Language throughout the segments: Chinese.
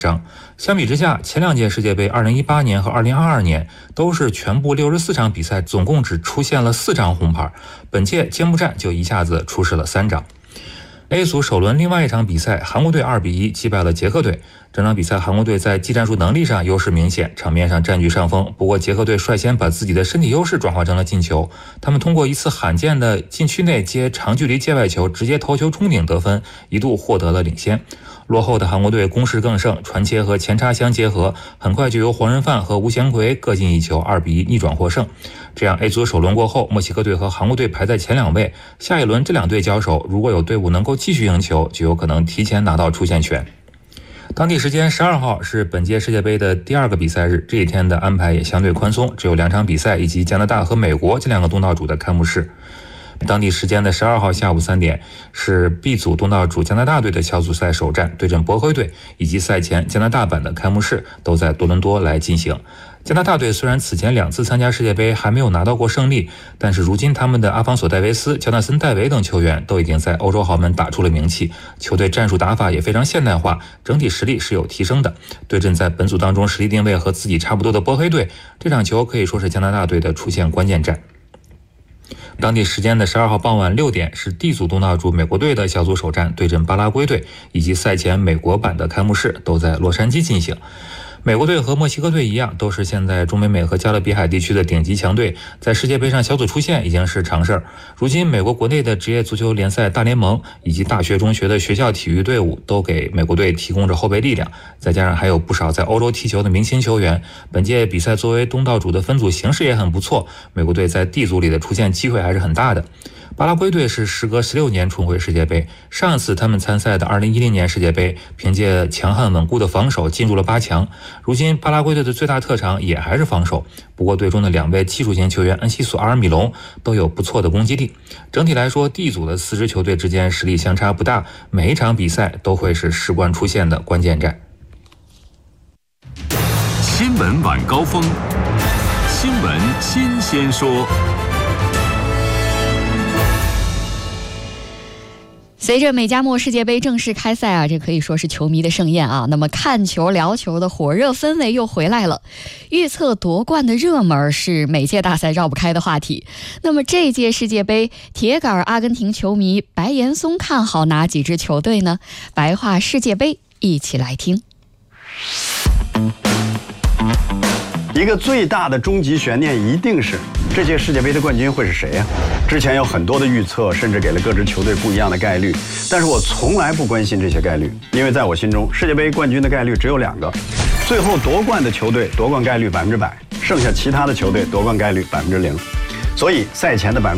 相比之下，前2届世界杯2018年和2022年都是全部64场比赛，总共只出现了4张红牌，本届揭幕战就一下子出示了3张。A 组首轮另外一场比赛，韩国队2比1击败了捷克队。整场比赛韩国队在技战术能力上优势明显，场面上占据上风。不过捷克队率先把自己的身体优势转化成了进球，他们通过一次罕见的禁区内接长距离界外球，直接头球冲顶得分，一度获得了领先。落后的韩国队攻势更盛，传切和前插相结合，很快就由黄仁范和吴贤奎各进一球，2比1逆转获胜。这样 A 组首轮过后，墨西哥队和韩国队排在前2位，下一轮这2队交手，如果有队伍能够继续赢球，就有可能提前拿到出线权。当地时间12号是本届世界杯的第2个比赛日，这一天的安排也相对宽松，只有2场比赛以及加拿大和美国这2个东道主的开幕式。当地时间的12号下午3点是 B 组东道主加拿大队的小组赛首战，对阵波黑队，以及赛前加拿大版的开幕式都在多伦多来进行。加拿大队虽然此前2次参加世界杯还没有拿到过胜利，但是如今他们的阿方索·戴维斯、乔纳森·戴维等球员都已经在欧洲豪门打出了名气，球队战术打法也非常现代化，整体实力是有提升的。对阵在本组当中实力定位和自己差不多的波黑队，这场球可以说是加拿大队的出线关键战。当地时间的12号傍晚6点是 D 组东道主美国队的小组首战，对阵巴拉圭队，以及赛前美国版的开幕式都在洛杉矶进行。美国队和墨西哥队一样，都是现在中北美和加勒比海地区的顶级强队，在世界杯上小组出线已经是常事儿。如今美国国内的职业足球联赛大联盟以及大学中学的学校体育队伍都给美国队提供着后备力量，再加上还有不少在欧洲踢球的明星球员，本届比赛作为东道主的分组形势也很不错，美国队在 D 组里的出线机会还是很大的。巴拉圭队是时隔16年重回世界杯，上次他们参赛的2010年世界杯，凭借强悍稳固的防守进入了8强。如今巴拉圭队的最大特长也还是防守，不过队中的2位技术型球员恩西索、阿尔米隆都有不错的攻击力。整体来说 D 组的4支球队之间实力相差不大，每一场比赛都会是事关出线的关键战。 新闻晚高峰，新闻新鲜说。 随着美加墨世界杯正式开赛啊，这可以说是球迷的盛宴啊。那么看球聊球的火热氛围又回来了，预测夺冠的热门是每届大赛绕不开的话题。那么这届世界杯，铁杆阿根廷球迷白岩松看好哪几支球队呢？白话世界杯，一起来听。 一个最大的终极悬念一定是这届世界杯的冠军会是谁呀？之前有很多的预测，甚至给了各支球队不一样的概率，但是我从来不关心这些概率，因为在我心中，世界杯冠军的概率只有2个，最后夺冠的球队夺冠概率100%，剩下其他的球队夺冠概率0%。所以赛前的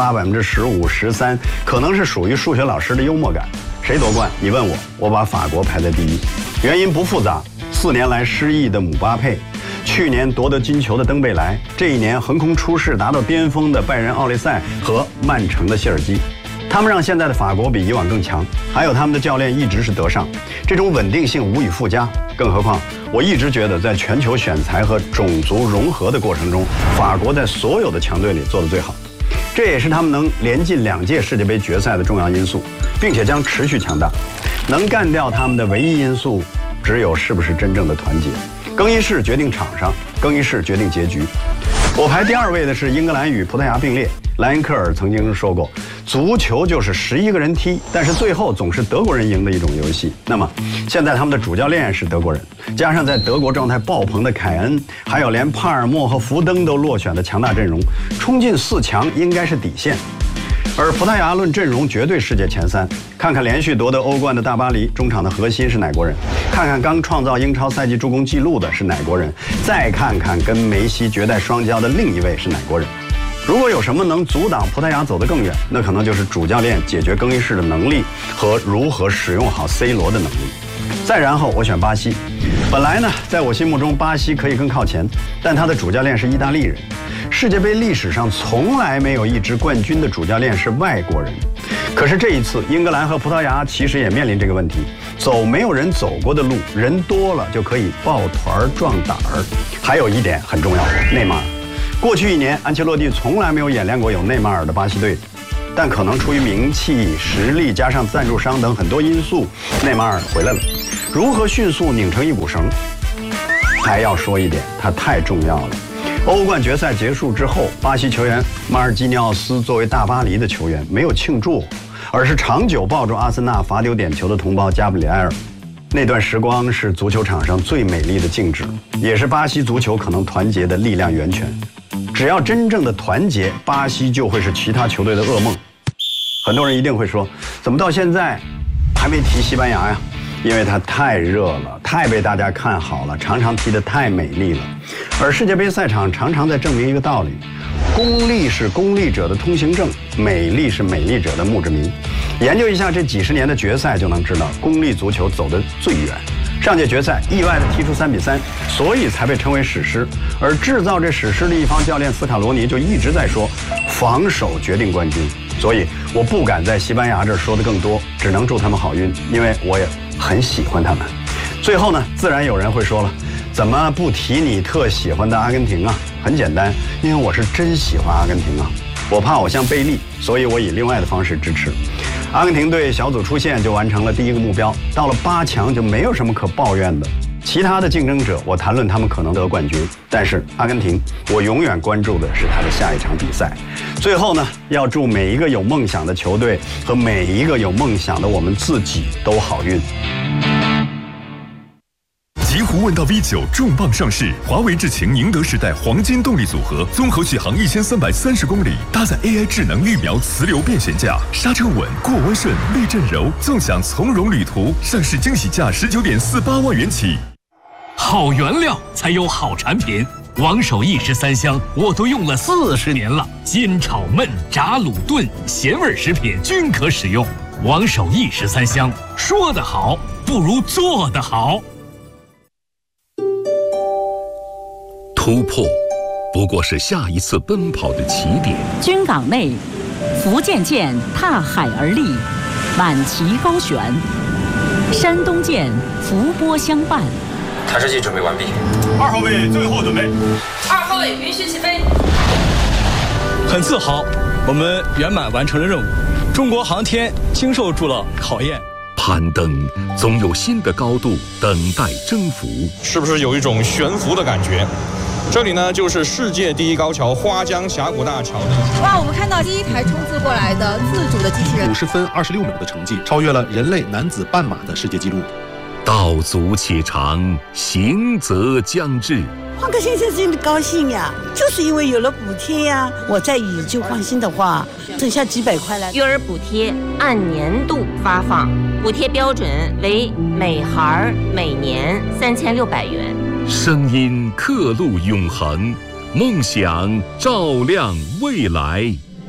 18%、15%、13%，可能是属于数学老师的幽默感。谁夺冠？你问我，我把法国排在第1，原因不复杂，4年来失意的姆巴佩。去年夺得金球的登贝莱，这一年横空出世达到巅峰的拜仁奥利赛和曼城的谢尔基，他们让现在的法国比以往更强，还有他们的教练一直是德尚，这种稳定性无以复加。更何况我一直觉得在全球选材和种族融合的过程中，法国在所有的强队里做得最好，这也是他们能连进2届世界杯决赛的重要因素，并且将持续强大。能干掉他们的唯一因素只有是不是真正的团结。更衣室决定场上，更衣室决定结局。我排第2位的是英格兰与葡萄牙并列。莱因克尔曾经说过，足球就是11个人踢，但是最后总是德国人赢的一种游戏。那么现在他们的主教练是德国人，加上在德国状态爆棚的凯恩，还有连帕尔默和福登都落选的强大阵容，冲进4强应该是底线。而葡萄牙论阵容绝对世界前3，看看连续夺得欧冠的大巴黎，中场的核心是哪国人？看看刚创造英超赛季助攻纪录的是哪国人？再看看跟梅西绝代双骄的另一位是哪国人？如果有什么能阻挡葡萄牙走得更远，那可能就是主教练解决更衣室的能力和如何使用好 C 罗的能力。再然后我选巴西。本来呢，在我心目中巴西可以更靠前，但他的主教练是意大利人。世界杯历史上从来没有一支冠军的主教练是外国人。可是这一次，英格兰和葡萄牙其实也面临这个问题，走没有人走过的路，人多了就可以抱团壮胆儿。还有一点很重要，内马尔。过去1年，安切洛蒂从来没有演练过有内马尔的巴西队，但可能出于名气、实力加上赞助商等很多因素，内马尔回来了。 如何迅速拧成一股绳。还要说一点，它太重要了。欧冠决赛结束之后，巴西球员马尔基尼奥斯作为大巴黎的球员没有庆祝，而是长久抱住阿森纳罚丢点球的同胞加布里埃尔。那段时光是足球场上最美丽的静止，也是巴西足球可能团结的力量源泉。只要真正的团结，巴西就会是其他球队的噩梦。很多人一定会说，怎么到现在还没提西班牙呀？因为它太热了，太被大家看好了，常常踢得太美丽了。而世界杯赛场常常在证明一个道理：功利是功利者的通行证，美丽是美丽者的墓志铭。研究一下这几十年的决赛，就能知道功利足球走得最远。上届决赛意外地踢出3-3，所以才被称为史诗。而制造这史诗的一方教练斯卡罗尼就一直在说，防守决定冠军。所以我不敢在西班牙这儿说的更多，只能祝他们好运，因为我也很喜欢他们。最后呢，自然有人会说了，怎么不提你特喜欢的阿根廷啊？很简单，因为我是真喜欢阿根廷啊。我怕我像贝利，所以我以另外的方式支持。阿根廷队小组出线就完成了第一个目标，到了8强就没有什么可抱怨的。其他的竞争者，我谈论他们可能得冠军，但是阿根廷，我永远关注的是他的下一场比赛。最后呢，要祝每一个有梦想的球队和每一个有梦想的我们自己都好运。 极狐问道 V9 重磅上市，华为智擎宁德时代黄金动力组合，综合续航1330公里，搭载 AI 智能预瞄磁流变悬架，刹车稳，过弯顺，避震柔，纵享从容旅途。上市惊喜价19.48万元起。 好原料才有好产品，王守义13香我都用了40年了，煎炒焖炸卤炖咸味食品均可使用。王守义13香，说得好不如做得好。 突破不过是下一次奔跑的起点。 军港内，福建舰踏海而立，满旗高悬；山东舰伏波相伴。 探视器准备完毕。 2号位最后准备。 2号位允许起飞。 很自豪，我们圆满完成了任务。中国航天经受住了考验。 攀登总有新的高度等待征服。 是不是有一种悬浮的感觉？这里呢，就是世界第一高桥花江峡谷大桥。 哇，我们看到第一台冲刺过来的自主的机器人， 50分26秒的成绩，超越了人类男子半马的世界纪录。 道阻且长，行则将至。 换个先生真的高兴呀，就是因为有了补贴呀。我在以旧换新的话，挣下几百块来。 育儿补贴按年度发放，补贴标准为每孩每年3600元。 声音刻录永恒，梦想照亮未来。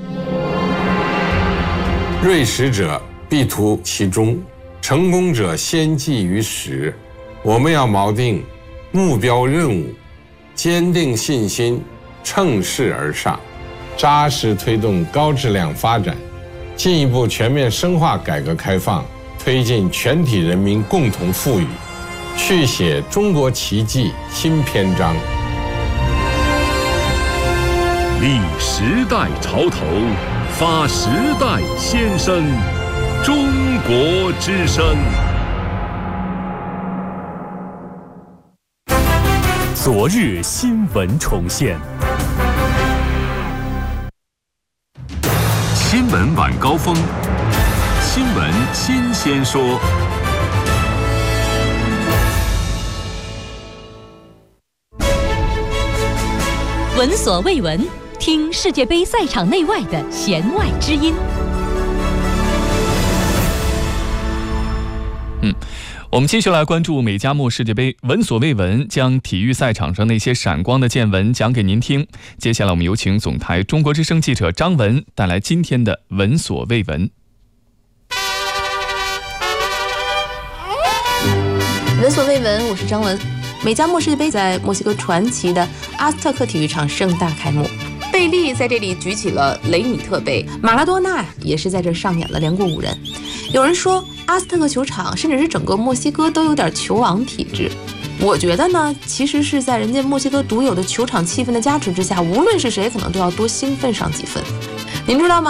锐识者必图其中，成功者先记于始。我们要锚定目标任务，坚定信心，乘势而上，扎实推动高质量发展，进一步全面深化改革开放，推进全体人民共同富裕，续写中国奇迹新篇章。 立时代潮头，发时代先声，中国之声。 昨日新闻重现， 新闻晚高峰，新闻新鲜说。 闻所未闻，听世界杯赛场内外的弦外之音。 我们继续来关注美加墨世界杯，闻所未闻，将体育赛场上那些闪光的见闻讲给您听。接下来我们有请总台中国之声记者张文带来今天的闻所未闻。 闻所未闻，我是张文。美加墨世界杯在墨西哥传奇的阿斯特克体育场盛大开幕，贝利在这里举起了雷米特杯，马拉多纳也是在这上演了连过5人。有人说阿斯特克球场甚至是整个墨西哥都有点球王体质，我觉得呢，其实是在人家墨西哥独有的球场气氛的加持之下，无论是谁可能都要多兴奋上几分。您知道吗？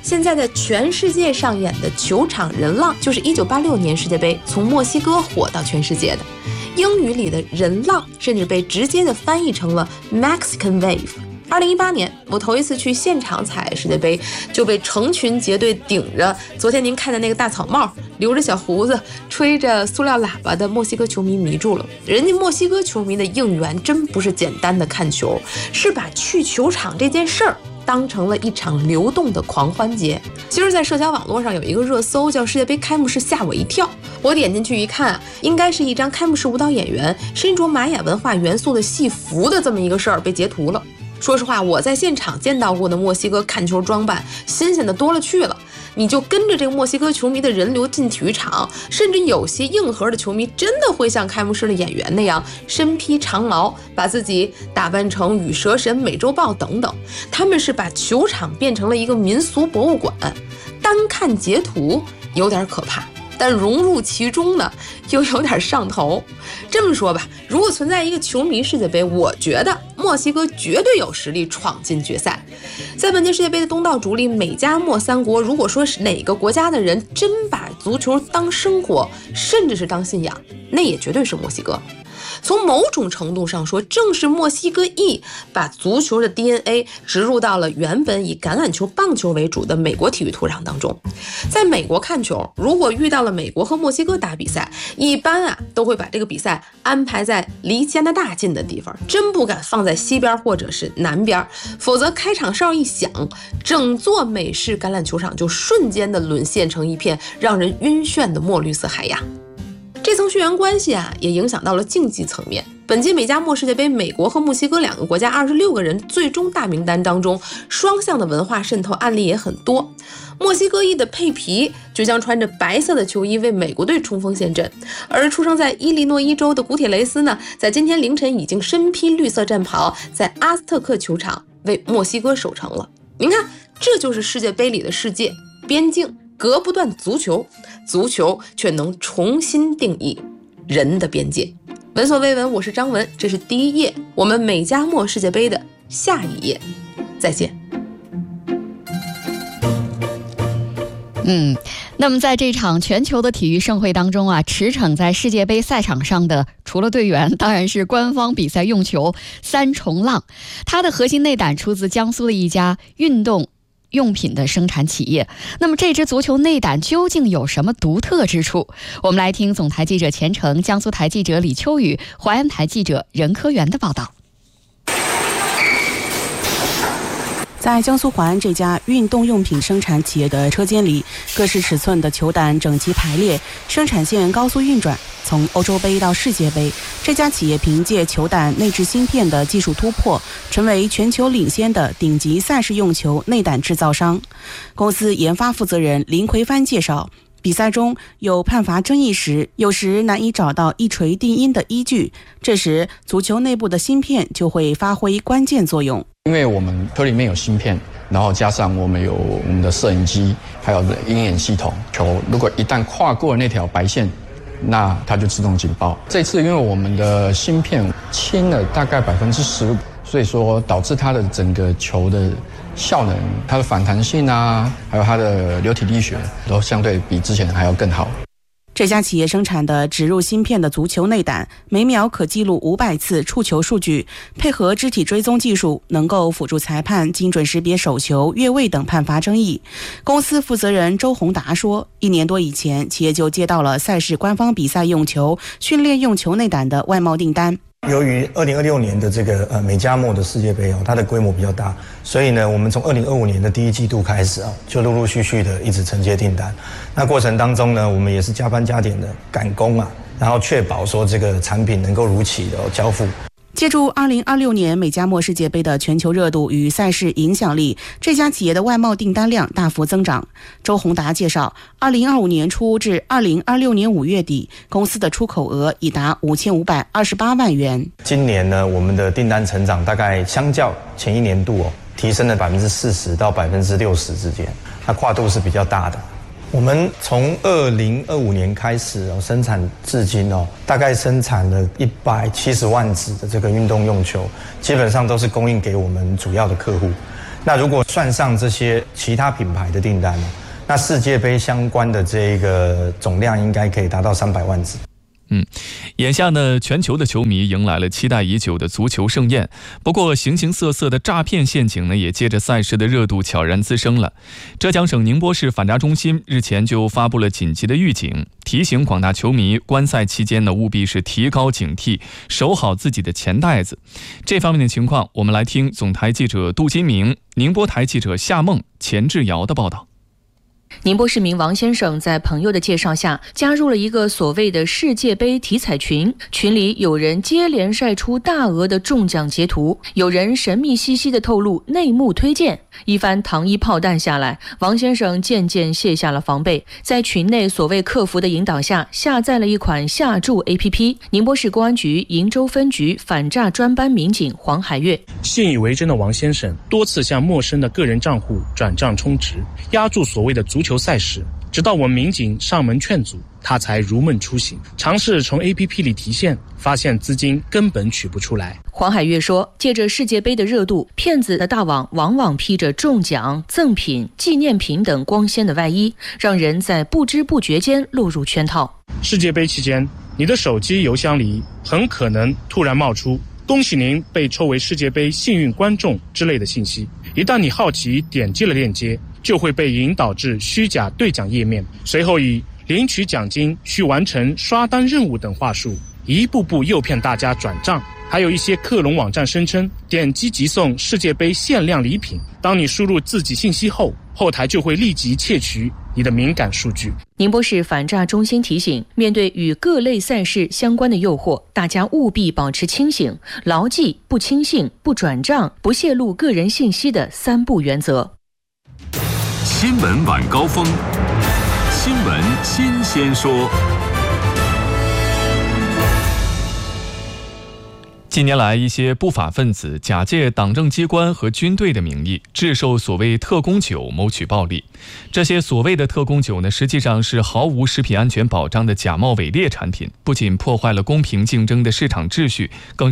现在在全世界上演的球场人浪，就是1986年世界杯从墨西哥火到全世界的。英语里的人浪甚至被直接的翻译成了 Mexican Wave。2018年，我头一次去现场踩世界杯，就被成群结队顶着昨天您看的那个大草帽、留着小胡子、吹着塑料喇叭的墨西哥球迷迷住了。人家墨西哥球迷的应援真不是简单的看球，是把去球场这件事儿当成了一场流动的狂欢节。其实在社交网络上有一个热搜叫世界杯开幕式吓我一跳，我点进去一看，应该是一张开幕式舞蹈演员身着玛雅文化元素的戏服的这么一个事儿被截图了。说实话，我在现场见到过的墨西哥看球装扮新鲜的多了去了，你就跟着这个墨西哥球迷的人流进体育场，甚至有些硬核的球迷真的会像开幕式的演员那样身披长矛，把自己打扮成羽蛇神、美洲豹等等。他们是把球场变成了一个民俗博物馆，单看截图有点可怕，但融入其中呢又有点上头。这么说吧，如果存在一个球迷世界杯，我觉得墨西哥绝对有实力闯进决赛。在本届世界杯的东道主里，美加墨三国，如果说是哪个国家的人真把足球当生活，甚至是当信仰，那也绝对是墨西哥。从某种程度上说，正是墨西哥裔把足球的 DNA 植入到了原本以橄榄球、棒球为主的美国体育土壤当中。在美国看球，如果遇到了美国和墨西哥打比赛，一般都会把这个比赛安排在离加拿大近的地方，真不敢放在西边或者是南边，否则开场哨一响，整座美式橄榄球场就瞬间的沦陷成一片让人晕眩的墨绿色海洋。这层血缘关系也影响到了竞技层面。本届美加墨世界杯，美国和墨西哥两个国家26个人最终大名单当中，双向的文化渗透案例也很多。墨西哥裔的佩皮就将穿着白色的球衣为美国队冲锋陷阵，而出生在伊利诺伊州的古铁雷斯呢，在今天凌晨已经身披绿色战袍，在阿斯特克球场为墨西哥守城了。您看，这就是世界杯里的世界，边境隔不断足球，足球却能重新定义人的边界。闻所未闻，我是张文，这是第一页，我们美加墨世界杯的下一页，再见。 那么在这场全球的体育盛会当中驰骋在世界杯赛场上的除了队员，当然是官方比赛用球三重浪。它的核心内胆出自江苏的一家运动用品的生产企业。那么这支足球内胆究竟有什么独特之处？我们来听总台记者钱程、江苏台记者李秋雨、淮安台记者任科元的报道。 在江苏淮安这家运动用品生产企业的车间里，各式尺寸的球胆整齐排列，生产线高速运转。从欧洲杯到世界杯，这家企业凭借球胆内置芯片的技术突破，成为全球领先的顶级赛事用球内胆制造商。公司研发负责人林奎帆介绍，比赛中有判罚争议时，有时难以找到一锤定音的依据，这时足球内部的芯片就会发挥关键作用。 因为我们车里面有芯片，然后加上我们有我们的摄影机，还有鹰眼系统，球如果一旦跨过那条白线，那它就自动警报。这次因为我们的芯片轻了大概15%，所以说导致它的整个球的效能、它的反弹性还有它的流体力学都相对比之前还要更好。 这家企业生产的植入芯片的足球内胆，每秒可记录500次触球数据，配合肢体追踪技术，能够辅助裁判精准识别手球、越位等判罚争议。公司负责人周宏达说，1年多以前，企业就接到了赛事官方比赛用球、训练用球内胆的外贸订单。 由于2026年的这个美加墨的世界杯它的规模比较大，所以呢，我们从2025年的第1季度开始就陆陆续续的一直承接订单。那过程当中呢，我们也是加班加点的赶工然后确保说这个产品能够如期的交付。 借助2026年美加墨世界杯的全球热度与赛事影响力，这家企业的外贸订单量大幅增长。周宏达介绍，2025年初至2026年5月底，公司的出口额已达5528万元。 今年呢，我们的订单成长大概相较前一年度提升了40%到60%之间，它跨度是比较大的。我们从2025年开始生产至今大概生产了170万只的这个运动用球，基本上都是供应给我们主要的客户。 那如果算上这些其他品牌的订单，那世界杯相关的这个总量应该可以达到300万只。 眼下呢，全球的球迷迎来了期待已久的足球盛宴。不过，形形色色的诈骗陷阱呢，也借着赛事的热度悄然滋生了。浙江省宁波市反诈中心日前就发布了紧急的预警，提醒广大球迷观赛期间呢，务必是提高警惕，守好自己的钱袋子。这方面的情况，我们来听总台记者杜金明、宁波台记者夏梦、钱志尧的报道。 宁波市民王先生在朋友的介绍下加入了一个所谓的世界杯体彩群，群里有人接连晒出大额的中奖截图，有人神秘兮兮地透露内幕推荐。一番糖衣炮弹下来，王先生渐渐卸下了防备，在群内所谓客服的引导下，下载了一款下注 APP。 宁波市公安局鄞州分局反诈专班民警黄海月， 信以为真的王先生多次向陌生的个人账户转账充值，押注所谓的足球赛事，直到我们民警上门劝阻，他才如梦初醒，尝试从 APP 里提现，发现资金根本取不出来。 黄海月说，借着世界杯的热度，骗子的大网往往披着中奖、赠品、纪念品等光鲜的外衣，让人在不知不觉间落入圈套。 世界杯期间，你的手机邮箱里很可能突然冒出恭喜您被抽为世界杯幸运观众之类的信息，一旦你好奇点击了链接，就会被引导至虚假兑奖页面，随后以领取奖金、需完成刷单任务等话术，一步步诱骗大家转账。还有一些克隆网站声称点击即送世界杯限量礼品，当你输入自己信息后，后台就会立即窃取你的敏感数据。 宁波市反诈中心提醒，面对与各类赛事相关的诱惑，大家务必保持清醒，牢记不轻信、不转账、不泄露个人信息的3不原则。 新闻晚高峰，新闻新鲜说。 近年来，一些不法分子假借党政机关和军队的名义，制售所谓特供酒谋取暴利。这些所谓的特供酒呢，实际上是毫无食品安全保障的假冒伪劣产品，不仅破坏了公平竞争的市场秩序，更